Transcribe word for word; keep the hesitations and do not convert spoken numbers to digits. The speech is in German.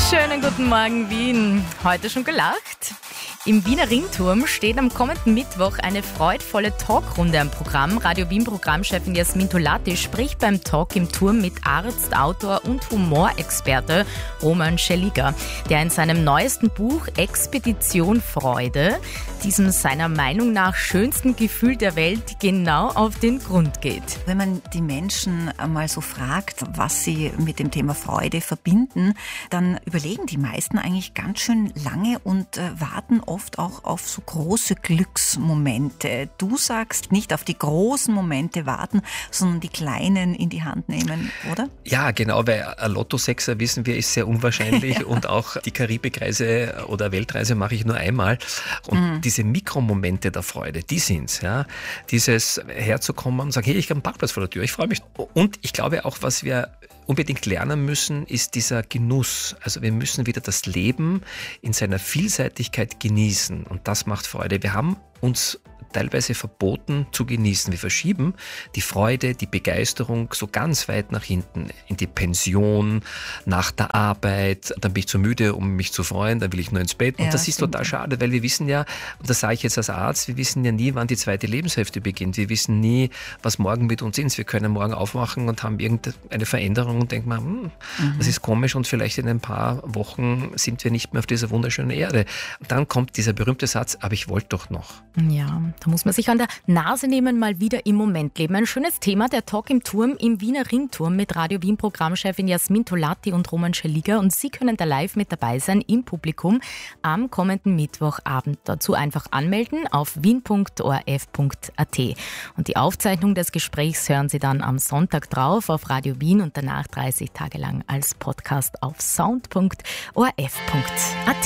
Schönen guten Morgen, Wien. Heute schon gelacht? Im Wiener Ringturm steht am kommenden Mittwoch eine freudvolle Talkrunde am Programm. Radio Wien Programmchefin Jasmin Tolati spricht beim Talk im Turm mit Arzt, Autor und Humorexperte Roman Szeliga, der in seinem neuesten Buch Expedition Freude diesem seiner Meinung nach schönsten Gefühl der Welt genau auf den Grund geht. Wenn man die Menschen einmal so fragt, was sie mit dem Thema Freude verbinden, dann überlegen die meisten eigentlich ganz schön lange und äh, warten oft auch auf so große Glücksmomente. Du sagst, nicht auf die großen Momente warten, sondern die kleinen in die Hand nehmen, oder? Ja, genau, weil ein Lotto-Sechser, wissen wir, ist sehr unwahrscheinlich. Ja. Und auch die Karibikreise oder Weltreise mache ich nur einmal. Und mhm. diese Mikromomente der Freude, die sind's. Ja? Dieses herzukommen und sagen, hey, ich habe einen Parkplatz vor der Tür, ich freue mich. Und ich glaube auch, was wir unbedingt lernen müssen, ist dieser Genuss. Also wir müssen wieder das Leben in seiner Vielseitigkeit genießen. Und das macht Freude. Wir haben uns teilweise verboten zu genießen. Wir verschieben die Freude, die Begeisterung so ganz weit nach hinten, in die Pension, nach der Arbeit. Dann bin ich zu müde, um mich zu freuen, dann will ich nur ins Bett. Und ja, das ist total schade, weil wir wissen ja, und das sage ich jetzt als Arzt, wir wissen ja nie, wann die zweite Lebenshälfte beginnt. Wir wissen nie, was morgen mit uns ist. Wir können morgen aufwachen und haben irgendeine Veränderung und denken, hm, mhm. das ist komisch und vielleicht in ein paar Wochen sind wir nicht mehr auf dieser wunderschönen Erde. Und dann kommt dieser berühmte Satz, aber ich wollte doch noch. Ja, da muss man sich an der Nase nehmen, mal wieder im Moment leben. Ein schönes Thema, der Talk im Turm im Wiener Ringturm mit Radio Wien Programmchefin Jasmin Tolati und Roman Szeliga. Und Sie können da live mit dabei sein im Publikum am kommenden Mittwochabend. Dazu einfach anmelden auf wien punkt o r f punkt a t. Und die Aufzeichnung des Gesprächs hören Sie dann am Sonntag drauf auf Radio Wien und danach dreißig Tage lang als Podcast auf sound punkt o r f punkt a t.